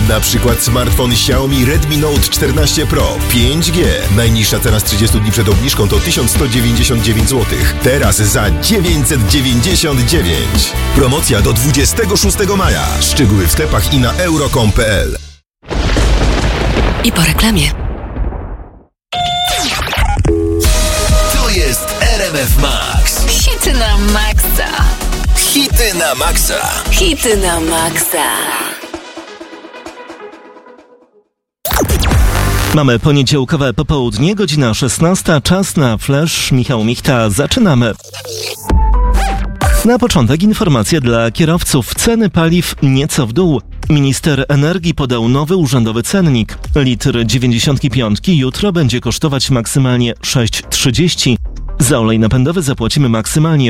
Na przykład smartfon Xiaomi Redmi Note 14 Pro 5G. Najniższa cena z 30 dni przed obniżką to 1199 zł. Teraz za 999. Promocja do 26 maja. Szczegóły w sklepach i na euro.com.pl. I po reklamie. To jest RMF Max. Hity na maksa. Hity na maksa. Hity na maksa. Mamy poniedziałkowe popołudnie, godzina 16, czas na Flash. Michał Michta, zaczynamy. Na początek informacja dla kierowców. Ceny paliw nieco w dół. Minister energii podał nowy urzędowy cennik. Litr 95 jutro będzie kosztować maksymalnie 6,30. Za olej napędowy zapłacimy maksymalnie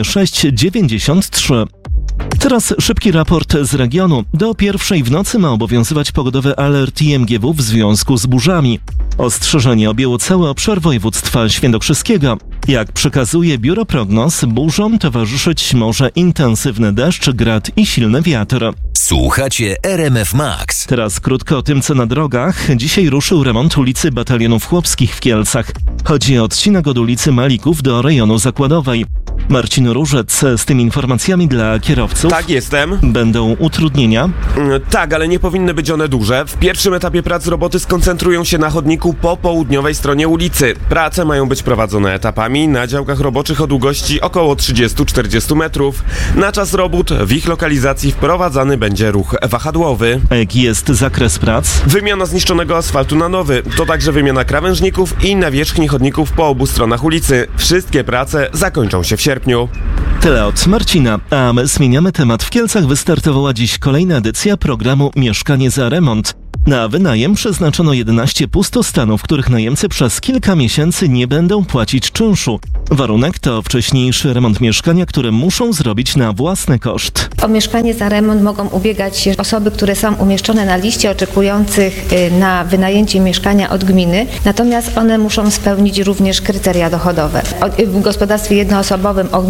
6,93. Teraz szybki raport z regionu. Do 1:00 w nocy ma obowiązywać pogodowy alert IMGW w związku z burzami. Ostrzeżenie objęło cały obszar województwa świętokrzyskiego. Jak przekazuje Biuro Prognoz, burzom towarzyszyć może intensywny deszcz, grad i silny wiatr. Słuchacie RMF Max. Teraz krótko o tym, co na drogach. Dzisiaj ruszył remont ulicy Batalionów Chłopskich w Kielcach. Chodzi o odcinek od ulicy Malików do rejonu Zakładowej. Marcin Różec z tymi informacjami dla kierowców. Tak, jestem. Będą utrudnienia? Tak, ale nie powinny być one duże. W pierwszym etapie prac roboty skoncentrują się na chodniku po południowej stronie ulicy. Prace mają być prowadzone etapami na działkach roboczych o długości około 30-40 metrów. Na czas robót w ich lokalizacji wprowadzany będzie ruch wahadłowy. A jaki jest zakres prac? Wymiana zniszczonego asfaltu na nowy. To także wymiana krawężników i nawierzchni chodników po obu stronach ulicy. Wszystkie prace zakończą się w sierpniu. Tyle od Marcina, a my zmieniamy temat. W Kielcach wystartowała dziś kolejna edycja programu Mieszkanie za remont. Na wynajem przeznaczono 11 pustostanów, których najemcy przez kilka miesięcy nie będą płacić czynszu. Warunek to wcześniejszy remont mieszkania, które muszą zrobić na własny koszt. O mieszkanie za remont mogą ubiegać się osoby, które są umieszczone na liście oczekujących na wynajęcie mieszkania od gminy, natomiast one muszą spełnić również kryteria dochodowe. W gospodarstwie jednoosobowym od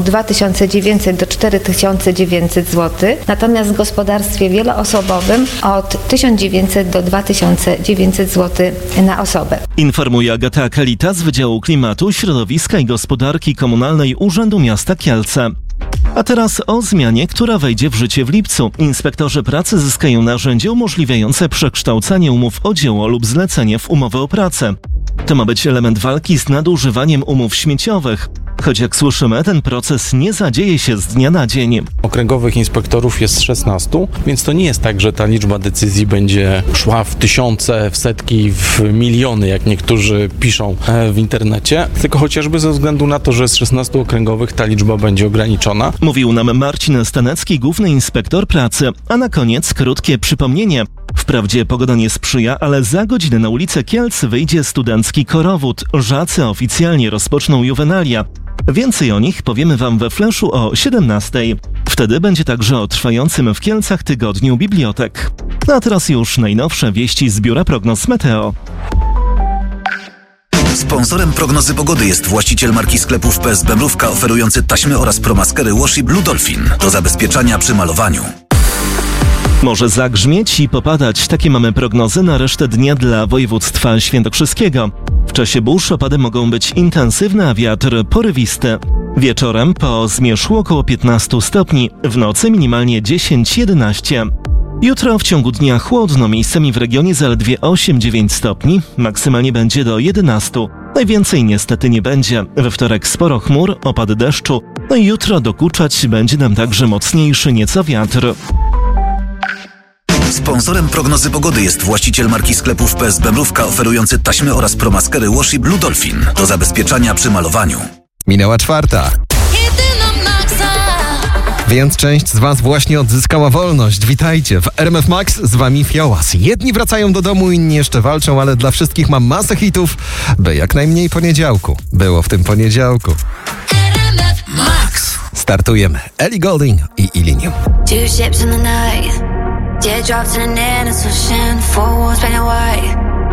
2900 do 4900 zł, natomiast w gospodarstwie wieloosobowym od 1900 do 2900 zł na osobę. Informuje Agata Kalita z Wydziału Klimatu, Środowiska i Gospodarki Komunalnej Urzędu Miasta Kielce. A teraz o zmianie, która wejdzie w życie w lipcu. Inspektorzy pracy zyskają narzędzie umożliwiające przekształcanie umów o dzieło lub zlecenie w umowę o pracę. To ma być element walki z nadużywaniem umów śmieciowych. Choć jak słyszymy, ten proces nie zadzieje się z dnia na dzień. Okręgowych inspektorów jest 16, więc to nie jest tak, że ta liczba decyzji będzie szła w tysiące, w setki, w miliony, jak niektórzy piszą w internecie, tylko chociażby ze względu na to, że z 16 okręgowych ta liczba będzie ograniczona. Mówił nam Marcin Stanecki, główny inspektor pracy. A na koniec krótkie przypomnienie. Wprawdzie pogoda nie sprzyja, ale za godzinę na ulicę Kielc wyjdzie studencki korowód. Żacy oficjalnie rozpoczną juwenalia. Więcej o nich powiemy Wam we Flashu o 17:00. Wtedy będzie także o trwającym w Kielcach tygodniu bibliotek. A teraz już najnowsze wieści z Biura Prognoz Meteo. Sponsorem prognozy pogody jest właściciel marki sklepów PSB Mrówka oferujący taśmy oraz promaskery Washi Blue Dolphin do zabezpieczania przy malowaniu. Może zagrzmieć i popadać. Takie mamy prognozy na resztę dnia dla województwa świętokrzyskiego. W czasie burz opady mogą być intensywne, a wiatr porywisty. Wieczorem po zmierzchu około 15 stopni, w nocy minimalnie 10-11. Jutro w ciągu dnia chłodno, miejscami w regionie zaledwie 8-9 stopni, maksymalnie będzie do 11. Najwięcej niestety nie będzie. We wtorek sporo chmur, opady deszczu, no i jutro dokuczać będzie nam także mocniejszy nieco wiatr. Sponsorem prognozy pogody jest właściciel marki sklepów PSB Mrówka oferujący taśmy oraz promaskery Washi Blue Dolphin do zabezpieczania przy malowaniu. Minęła 4. Więc część z Was właśnie odzyskała wolność. Witajcie w RMF Max, z Wami Fiołas. Jedni wracają do domu, inni jeszcze walczą, ale dla wszystkich mam masę hitów, by jak najmniej poniedziałku było w tym poniedziałku. RMF Max. Startujemy. Ellie Goulding i Illenium. Two ships in the night, teardrops in an innocent ocean, four walls painted white.